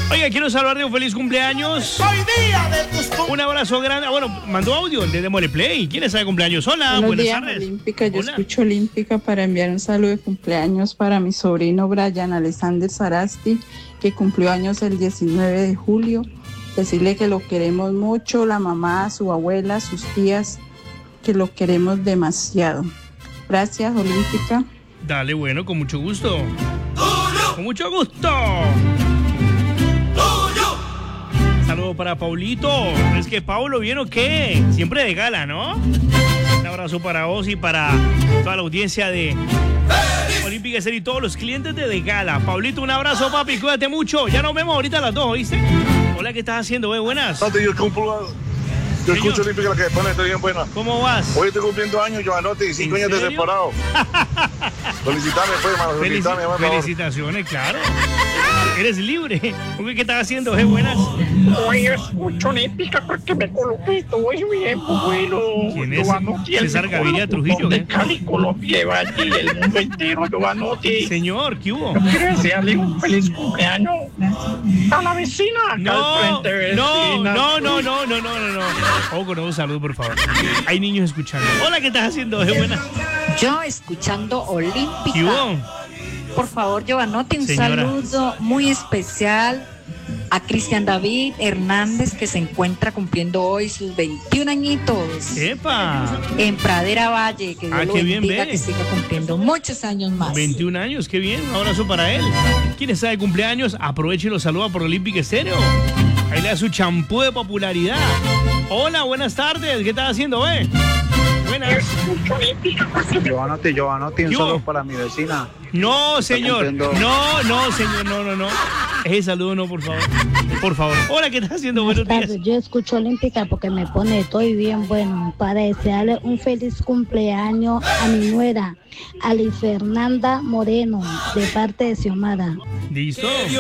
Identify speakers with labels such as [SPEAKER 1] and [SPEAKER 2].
[SPEAKER 1] Oiga, quiero saludar de un feliz cumpleaños.
[SPEAKER 2] Hoy día de tus
[SPEAKER 1] Un abrazo grande. Bueno, mandó audio de Démosle Play. ¿Quién está de cumpleaños? Hola,
[SPEAKER 3] Buenos
[SPEAKER 1] buenas
[SPEAKER 3] días,
[SPEAKER 1] tardes.
[SPEAKER 3] Olímpica. Yo
[SPEAKER 1] Hola.
[SPEAKER 3] escucho Olímpica para enviar un saludo de cumpleaños para mi sobrino Brian Alexander Sarasti, que cumplió años el 19 de julio. Decirle que lo queremos mucho, la mamá, su abuela, sus tías, que lo queremos demasiado. Gracias, Olímpica.
[SPEAKER 1] Dale, bueno, con mucho gusto. Con mucho gusto. Saludo para Paulito. Es que Paulo, ¿bien o qué? Siempre de gala, ¿no? Un abrazo para vos y para toda la audiencia de Olímpica Estéreo y todos los clientes de Gala. Paulito, un abrazo, papi. Cuídate mucho. Ya nos vemos ahorita a las 2, ¿oíste? Hola, ¿qué estás haciendo? Buenas.
[SPEAKER 4] Yo escucho Olímpica, la que pone, estoy bien buena.
[SPEAKER 1] ¿Cómo vas?
[SPEAKER 4] Hoy estoy cumpliendo años, Giovanotti, 5 años de
[SPEAKER 1] serio?
[SPEAKER 4] separado. Felicitame, pues, hermano, felicitame, por favor.
[SPEAKER 1] Felicitaciones, claro. Eres libre. ¿Qué estás haciendo? Buenas.
[SPEAKER 2] Hoy escucho Olímpica porque me coloqué todo bien, bueno.
[SPEAKER 1] ¿Quién es? César Gaviria Trujillo,
[SPEAKER 2] De
[SPEAKER 1] ¿qué?
[SPEAKER 2] Cali, Colombia, Valle y el mundo entero, Giovanotti.
[SPEAKER 1] Señor, ¿qué hubo?
[SPEAKER 2] Yo quiero desearle un feliz cumpleaños a la vecina acá
[SPEAKER 1] No,
[SPEAKER 2] al frente, vecina.
[SPEAKER 1] no. Ojo, no, un saludo, por favor. Hay niños escuchando. Hola, ¿qué estás haciendo? Buenas.
[SPEAKER 5] Yo escuchando
[SPEAKER 1] ¿Qué
[SPEAKER 5] Olímpica.
[SPEAKER 1] hubo?
[SPEAKER 5] Por favor, Giovanotti, un
[SPEAKER 1] Señora.
[SPEAKER 5] saludo muy especial a Cristian David Hernández, que se encuentra cumpliendo hoy sus 21 añitos
[SPEAKER 1] ¡Epa!
[SPEAKER 5] en Pradera Valle. Que Dios lo
[SPEAKER 1] Qué bien,
[SPEAKER 5] bendiga,
[SPEAKER 1] ve.
[SPEAKER 5] que siga cumpliendo muchos años más.
[SPEAKER 1] 21 años, qué bien. Un abrazo para él. ¿Quién está de cumpleaños? Aproveche y lo saluda por Olímpica Estéreo. Ahí le da su champú de popularidad. Hola, buenas tardes. ¿Qué estás haciendo, Buenas.
[SPEAKER 4] Giovanotti, un
[SPEAKER 1] ¿Qué hubo?
[SPEAKER 4] saludo para mi vecina.
[SPEAKER 1] No, señor.
[SPEAKER 4] cumpliendo.
[SPEAKER 1] No, señor. No. Ese saludo no, por favor. Por favor. Hola, ¿qué estás haciendo? Buenos días.
[SPEAKER 6] Yo escucho Olímpica porque me pone estoy bien bueno para desearle un feliz cumpleaños a mi nuera, Ali Fernanda Moreno, de parte de Xiomara.
[SPEAKER 1] ¿Listo?